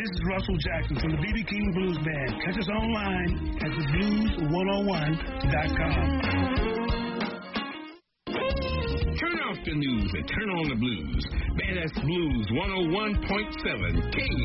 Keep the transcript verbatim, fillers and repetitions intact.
this is Russell Jackson from the B B. King Blues Band. Catch us online at the blues one oh one dot com. Turn off the news and turn on the blues. Badass Blues one oh one point seven K